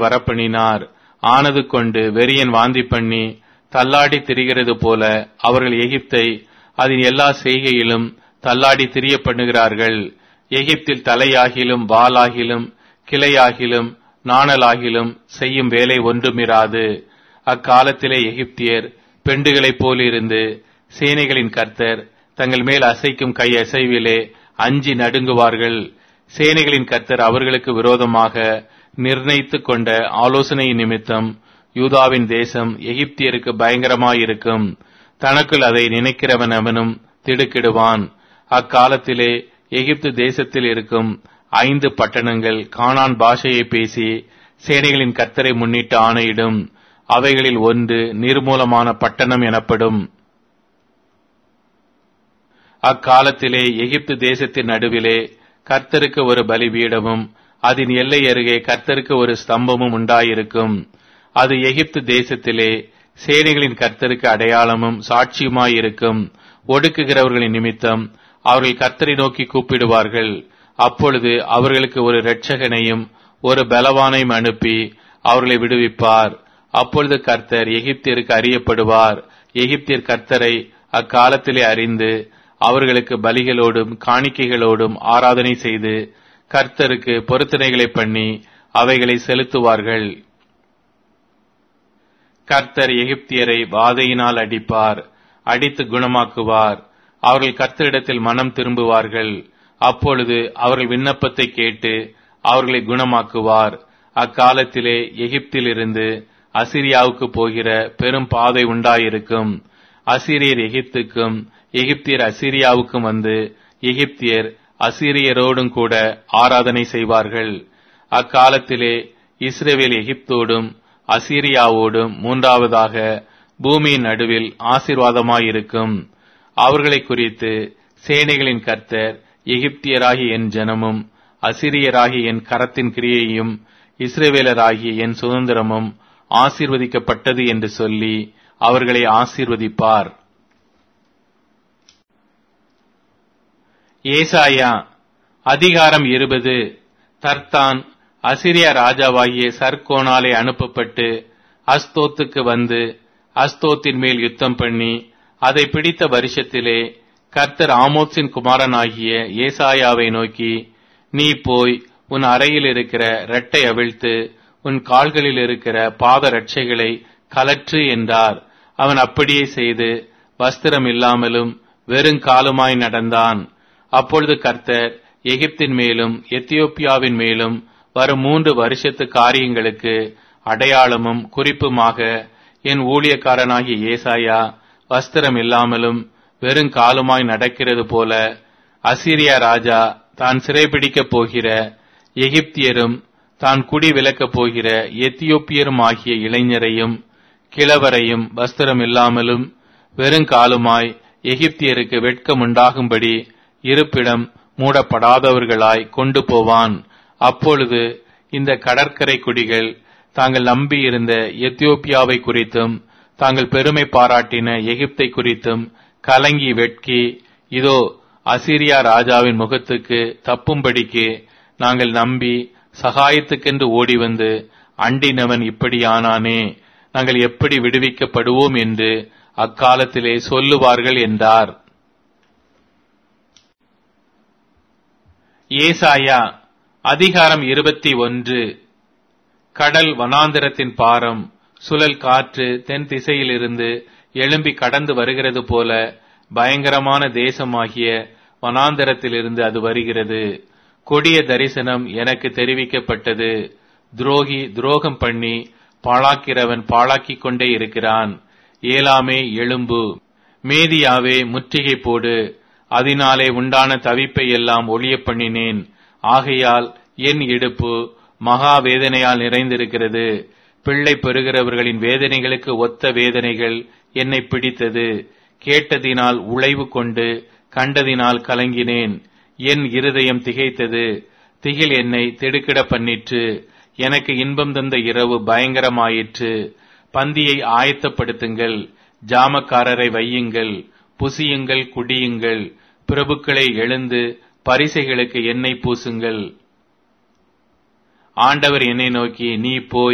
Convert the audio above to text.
வரப்பண்ணினார். ஆனது கொண்டு வெறியன் வாந்தி பண்ணி தள்ளாடி திரிகிறது போல அவர்கள் எகிப்தை அதன் எல்லா செய்கையிலும் தள்ளாடி திரிய பண்ணுகிறார்கள். எகிப்தில் தலையாகிலும் வாலாகிலும் கிளையாகிலும் நாணலாகிலும் செய்யும் வேலை ஒன்றுமிராது. அக்காலத்திலே எகிப்தியர் பெண்டுகளைப் போலிருந்து சேனைகளின் கர்த்தர் தங்கள் மேல் அசைக்கும் கை அசைவிலே அஞ்சி நடுங்குவார்கள். சேனைகளின் கர்த்தர் அவர்களுக்கு விரோதமாக நிர்ணயித்துக் கொண்ட ஆலோசனையின் நிமித்தம் யூதாவின் தேசம் எகிப்தியருக்கு பயங்கரமாயிருக்கும். தனக்குள் அதை நினைக்கிறவன் அவனும் திடுக்கிடுவான். அக்காலத்திலே எகிப்து தேசத்தில் இருக்கும் 5 பட்டணங்கள் கானான் பாஷையை பேசி சேனைகளின் கர்த்தரை முன்னிட்டு ஆணையிடும். அவைகளில் ஒன்று நிர்மூலமான பட்டணம் எனப்படும். அக்காலத்திலே எகிப்து தேசத்தின் நடுவிலே கர்த்தருக்கு ஒரு பலிபீடமும் அதன் எல்லை அருகே கர்த்தருக்கு ஒரு ஸ்தம்பமும் உண்டாயிருக்கும். அது எகிப்து தேசத்திலே சேனைகளின் கர்த்தருக்கு அடையாளமும் சாட்சியுமாயிருக்கும். ஒடுக்குகிறவர்களின் நிமித்தம் அவர்கள் கர்த்தரை நோக்கி கூப்பிடுவார்கள். அப்பொழுது அவர்களுக்கு ஒரு இரட்சகனையும் ஒரு பலவானையும் அனுப்பி அவர்களை விடுவிப்பார். அப்பொழுது கர்த்தர் எகிப்தியருக்கு அறியப்படுவார். எகிப்தியர் கர்த்தரை அக்காலத்திலே அறிந்து அவர்களுக்கு பலிகளோடும் காணிக்கைகளோடும் ஆராதனை செய்து கர்த்தருக்கு பொருத்தனைகளை பண்ணி அவைகளை செலுத்துவார்கள். கர்த்தர் எகிப்தியரை வாதையினால் அடிப்பார், அடித்து குணமாக்குவார். அவர்கள் கர்த்தரிடத்தில் மனம் திரும்புவார்கள். அப்பொழுது அவர்கள் விண்ணப்பத்தை கேட்டு அவர்களை குணமாக்குவார். அக்காலத்திலே எகிப்திலிருந்து அசிரியாவுக்கு போகிற பெரும் பாதை உண்டாயிருக்கும். அசீரியர் எகிப்துக்கும் எகிப்தியர் அசீரியாவுக்கும் வந்து எகிப்தியர் அசீரியரோடும் கூட ஆராதனை செய்வார்கள். அக்காலத்திலே இஸ்ரவேல் எகிப்தோடும் அசீரியாவோடும் மூன்றாவதாக பூமியின் நடுவில் ஆசீர்வாதமாயிருக்கும். அவர்களை குறித்து சேனைகளின் கர்த்தர் எகிப்தியராகிய என் ஜனமும் அசீரியராகிய என் கரத்தின் கிரியையும் இஸ்ரவேலராகிய என் சுதந்திரமும் ஆசீர்வதிக்கப்பட்டது என்று சொல்லி அவர்களை ஆசீர்வதிப்பார். ஏசாயா அதிகாரம் 20. தர்தான் அசிரியா ராஜாவாகிய சர்கோனாலே அனுப்பப்பட்டு அஸ்தோத்துக்கு வந்து அஸ்தோத்தின் மேல் யுத்தம் பண்ணி அதை பிடித்த வருஷத்திலே கர்த்தர் ஆமோத்சின் குமாரனாகிய ஏசாயாவை நோக்கி, நீ போய் உன் அறையில் இருக்கிற இரட்டை அவிழ்த்து உன் கால்களில் இருக்கிற பாத ரட்சைகளை கலற்று என்றார். அவன் அப்படியே செய்து வஸ்திரம் இல்லாமலும் வெறுங்காலுமாய் நடந்தான். அப்பொழுது கர்த்தர் எகிப்தின் மேலும் எத்தியோப்பியாவின் மேலும் வரும் 3 வருஷத்து காரியங்களுக்கு அடையாளமும் குறிப்புமாக என் ஊழியக்காரனாகிய ஏசாயா வஸ்திரம் இல்லாமலும் வெறுங்காலுமாய் நடக்கிறது போல அசீரியா ராஜா தான் சிறைபிடிக்கப் போகிற எகிப்தியரும் தான் குடி விலக்கப் போகிற எத்தியோப்பியரும் ஆகிய இளைஞரையும் கிழவரையும் வஸ்திரம் இல்லாமலும் வெறுங்காலுமாய் எகிப்தியருக்கு வெட்கம் உண்டாகும்படி இருப்பிடம் மூடப்படாதவர்களாய் கொண்டு போவான். அப்பொழுது இந்த கடற்கரை குடிகள் தாங்கள் நம்பியிருந்த எத்தியோப்பியாவை குறித்தும் தாங்கள் பெருமை பாராட்டின எகிப்தை குறித்தும் கலங்கி வெட்கி, இதோ அசீரியா ராஜாவின் முகத்துக்கு தப்பும்படிக்கு நாங்கள் நம்பி சகாயத்துக்கென்று ஓடி வந்து அண்டினவன் இப்படியானானே, நாங்கள் எப்படி விடுவிக்கப்படுவோம் என்று அக்காலத்திலே சொல்லுவார்கள் என்றார். ஏசாயா அதிகாரம் 21. கடல் வனாந்திரத்தின் பாரம், சுழல் காற்று தென் திசையிலிருந்து எழும்பி கடந்து வருகிறது போல பயங்கரமான தேசமாகிய வனாந்திரத்திலிருந்து அது வருகிறது. கொடிய தரிசனம் எனக்கு தெரிவிக்கப்பட்டது. துரோகி துரோகம் பண்ணி பாழாக்கிறவன் பாழாக்கிக் கொண்டே இருக்கிறான். ஏலாமே எழும்பு, மேதியாவே முற்றுகை போடு, அதனாலே உண்டான தவிப்பை எல்லாம் ஒழிய பண்ணினேன். ஆகையால் என் இடுப்பு மகா வேதனையால் நிறைந்திருக்கிறது. பிள்ளை பெறுகிறவர்களின் வேதனைகளுக்கு ஒத்த வேதனைகள் என்னை பிடித்தது. கேட்டதினால் உழைவு கொண்டு கண்டதினால் கலங்கினேன். என் இருதயம் திகைத்தது. திகில் என்னை திடுக்கிட பண்ணிற்று. எனக்கு இன்பம் தந்த இரவு பயங்கரமாயிற்று. பந்தியை ஆயத்தப்படுத்துங்கள், ஜாமக்காரரை வையுங்கள், புசியுங்கள், குடியுங்கள். பிரபுக்களை எழுந்து பரிசைகளுக்கு எண்ணெய் பூசுங்கள். ஆண்டவர் என்னை நோக்கி, நீ போய்